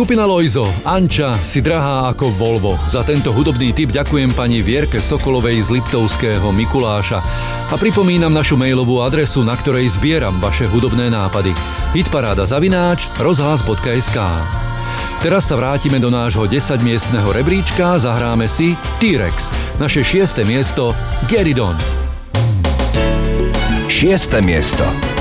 Skupina Lojzo, Anča si drahá ako Volvo. Za tento hudobný tip ďakujem pani Vierke Sokolovej z Liptovského Mikuláša. A pripomínam našu mailovú adresu, na ktorej zbieram vaše hudobné nápady. hitparáda@rozhlas.sk. Teraz sa vrátime do nášho 10-miestneho rebríčka, zahráme si T-Rex, naše 6. miesto Get It On. 6. miesto.